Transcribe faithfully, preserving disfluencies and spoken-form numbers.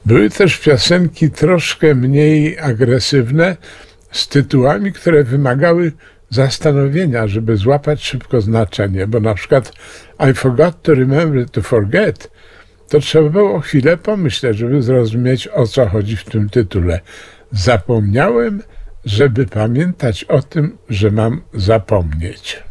Były też piosenki troszkę mniej agresywne, z tytułami, które wymagały zastanowienia, żeby złapać szybko znaczenie, bo na przykład I forgot to remember to forget, to trzeba było chwilę pomyśleć, żeby zrozumieć, o co chodzi w tym tytule. Zapomniałem, żeby pamiętać o tym, że mam zapomnieć.